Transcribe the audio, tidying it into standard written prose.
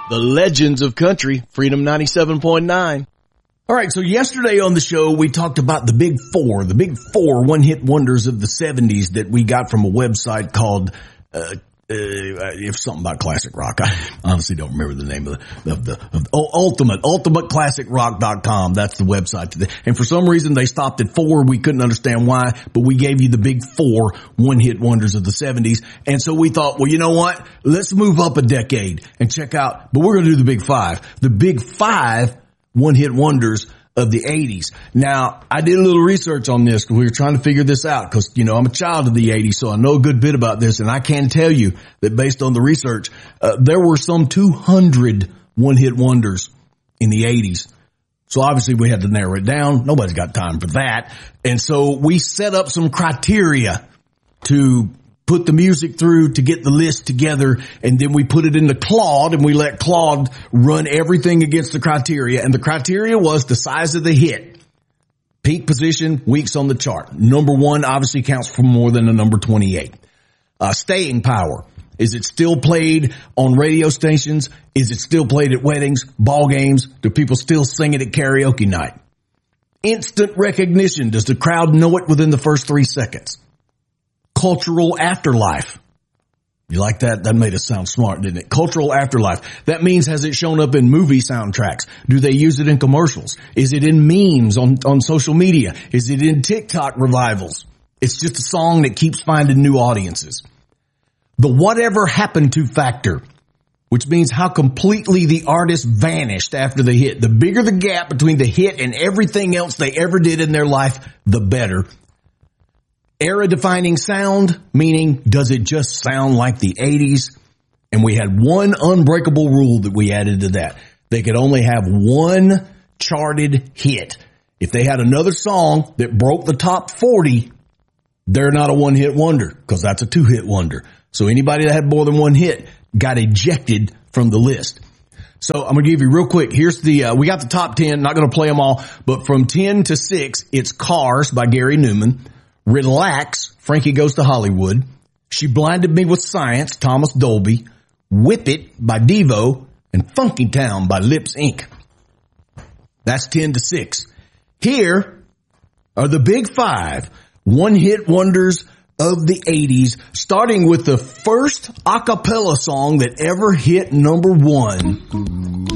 The legends of country, Freedom 97.9. All right, so yesterday on the show, we talked about the big four one-hit wonders of the 70s that we got from a website called, if something about classic rock. I honestly don't remember the name of ultimateclassicrock.com. That's the website today. And for some reason, they stopped at 4. We couldn't understand why, but we gave you the big 4 one-hit wonders of the 70s. And so we thought, well, you know what? Let's move up a decade and check out, but we're going to do the big 5. The big 5 one-hit wonders of the 80s. Now, I did a little research on this because we were trying to figure this out because, you know, I'm a child of the 80s, so I know a good bit about this, and I can tell you that based on the research, there were some 200 one-hit wonders in the 80s. So obviously we had to narrow it down. Nobody's got time for that. And so we set up some criteria to put the music through to get the list together, and then we put it into Claude, and we let Claude run everything against the criteria. And the criteria was the size of the hit, peak position, weeks on the chart. Number 1 obviously counts for more than a number 28. Staying power. Is it still played on radio stations? Is it still played at weddings, ball games? Do people still sing it at karaoke night? Instant recognition. Does the crowd know it within the first 3 seconds? Cultural afterlife. You like that? That made us sound smart, didn't it? Cultural afterlife. That means, has it shown up in movie soundtracks? Do they use it in commercials? Is it in memes on social media? Is it in TikTok revivals? It's just a song that keeps finding new audiences. The whatever happened to factor, which means how completely the artist vanished after the hit. The bigger the gap between the hit and everything else they ever did in their life, the better. Era-defining sound, meaning does it just sound like the 80s? And we had one unbreakable rule that we added to that. They could only have one charted hit. If they had another song that broke the top 40, they're not a one-hit wonder because that's a 2-hit wonder. So anybody that had more than one hit got ejected from the list. So I'm going to give you real quick. Here's we got the top 10, not going to play them all, but from 10 to 6, it's Cars by Gary Newman. Relax, Frankie Goes to Hollywood. She Blinded Me with Science, Thomas Dolby. Whip It by Devo. And Funky Town by Lips Inc. That's 10 to 6. Here are the big 5 one-hit wonders of the 80s, starting with the first a cappella song that ever hit number 1.